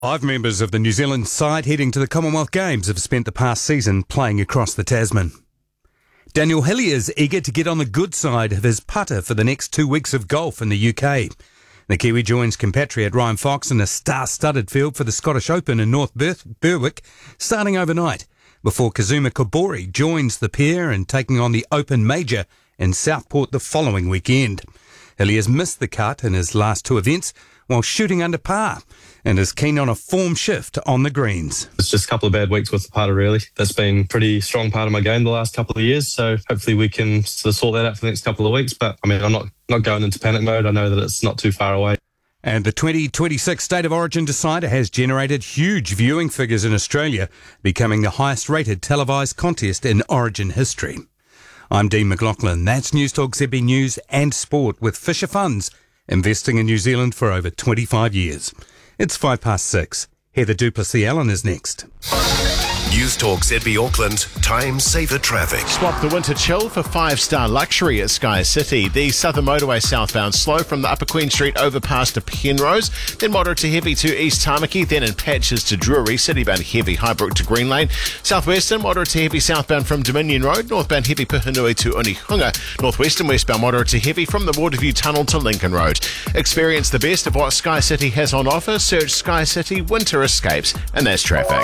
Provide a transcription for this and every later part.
5 members of the New Zealand side heading to the Commonwealth Games have spent the past season playing across the Tasman. Daniel Hillier is eager to get on the good side of his putter for the next 2 weeks of golf in the UK. The Kiwi joins compatriot Ryan Fox in a star-studded field for the Scottish Open in North Berwick, starting overnight, before Kazuma Kobori joins the pair in taking on the Open Major in Southport the following weekend. Hillier's missed the cut in his last 2 events while shooting under par and is keen on a form shift on the greens. It's just a couple of bad weeks with the putter, really. That's been a pretty strong part of my game the last couple of years, so hopefully we can sort of sort that out for the next couple of weeks. But, I mean, I'm not going into panic mode. I know that it's not too far away. And the 2026 State of Origin Decider has generated huge viewing figures in Australia, becoming the highest-rated televised contest in Origin history. I'm Dean McLaughlin. That's News Talk ZB News and Sport with Fisher Funds, investing in New Zealand for over 25 years. It's 6:05. Heather Duplessis-Allen is next. News Talk ZB Auckland, time saver traffic. Swap the winter chill for 5-star luxury at Sky City. The Southern Motorway southbound slow from the Upper Queen Street overpass to Penrose, then moderate to heavy to East Tamaki, then in patches to Drury, citybound heavy Highbrook to Green Lane. Southwestern moderate to heavy southbound from Dominion Road, northbound heavy Puhinui to Unihunga. Northwestern westbound moderate to heavy from the Waterview Tunnel to Lincoln Road. Experience the best of what Sky City has on offer. Search Sky City Winter Escapes, and that's traffic.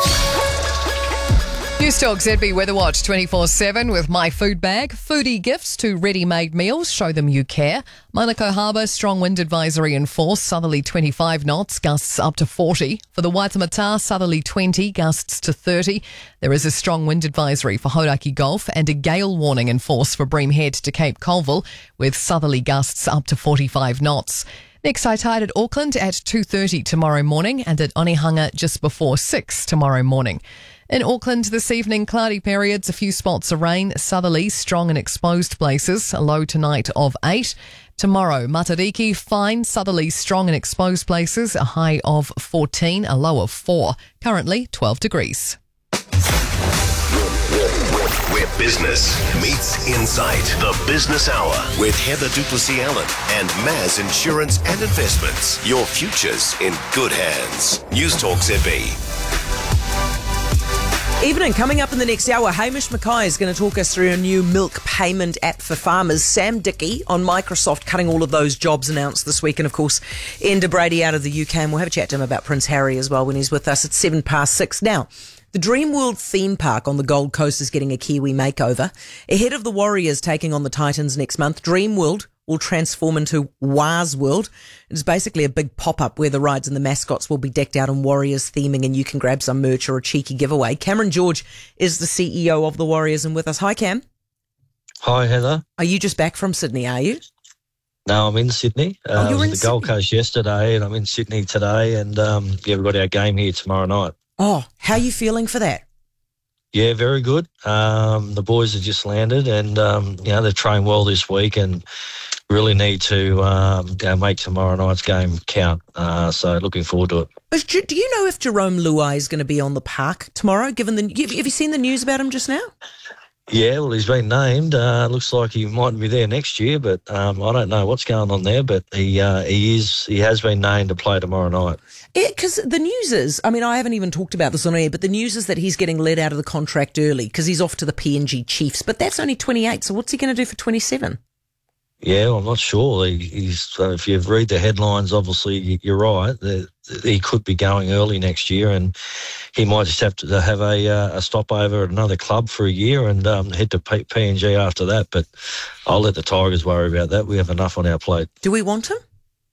News Talk ZB Weather Watch 24/7 with My Food Bag. Foodie gifts to ready-made meals. Show them you care. Manukau Harbour, strong wind advisory in force. Southerly 25 knots, gusts up to 40. For the Waitemata, southerly 20, gusts to 30. There is a strong wind advisory for Hauraki Gulf and a gale warning in force for Bream Head to Cape Colville with southerly gusts up to 45 knots. Next high tide at Auckland at 2:30 tomorrow morning and at Onehunga just before 6 tomorrow morning. In Auckland this evening, cloudy periods, a few spots of rain, southerly, strong and exposed places, a low tonight of 8. Tomorrow, Matariki, fine, southerly, strong and exposed places, a high of 14, a low of 4. Currently 12 degrees. Where business meets insight. The Business Hour with Heather Duplessis-Allen and Maz Insurance and Investments. Your future's in good hands. News Talk ZB. Evening, coming up in the next hour, Hamish Mackay is going to talk us through a new milk payment app for farmers. Sam Dickey on Microsoft cutting all of those jobs announced this week. And of course, Enda Brady out of the UK. And we'll have a chat to him about Prince Harry as well when he's with us at 6:07. Now, the Dreamworld theme park on the Gold Coast is getting a Kiwi makeover. Ahead of the Warriors taking on the Titans next month, Dreamworld will transform into Waz World. It's basically a big pop-up where the rides and the mascots will be decked out in Warriors theming and you can grab some merch or a cheeky giveaway. Cameron George is the CEO of the Warriors and with us. Hi, Cam. Hi, Heather. Are you just back from Sydney, are you? No, I'm in Sydney. I was at the Gold Coast yesterday and I'm in Sydney today and we've got our game here tomorrow night. Oh, how are you feeling for that? Yeah, very good. The boys have just landed and, they've trained well this week and really need to make tomorrow night's game count. So looking forward to it. Do you know if Jerome Luai is going to be on the park tomorrow? Have you seen the news about him just now? Yeah, well, he's been named. Looks like he might be there next year, but I don't know what's going on there. But he has been named to play tomorrow night. Yeah, because the news is, I mean, I haven't even talked about this on air, but the news is that he's getting let out of the contract early because he's off to the PNG Chiefs. But that's only 28, so what's he going to do for 27? Yeah, well, I'm not sure. If you read the headlines, obviously you're right. He could be going early next year, and he might just have to have a stopover at another club for a year and head to PNG after that. But I'll let the Tigers worry about that. We have enough on our plate. Do we want him?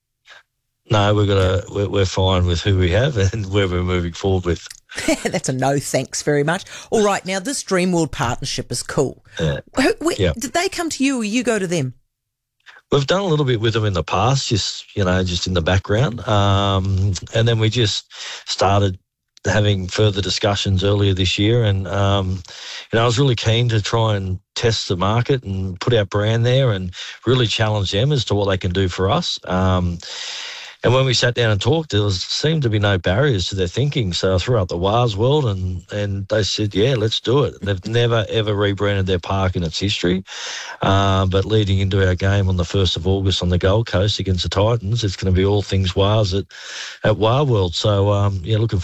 No, we're fine with who we have and where we're moving forward with. That's a no, thanks very much. All right, now this Dreamworld partnership is cool. Yeah. Did they come to you or you go to them? We've done a little bit with them in the past, just in the background. And then we just started having further discussions earlier this year. And, I was really keen to try and test the market and put our brand there and really challenge them as to what they can do for us. And when we sat down and talked, there seemed to be no barriers to their thinking. So I threw up the WARS world and they said, yeah, let's do it. They've never, ever rebranded their park in its history. But leading into our game on the 1st of August on the Gold Coast against the Titans, it's going to be all things WARS at WAR World. So, looking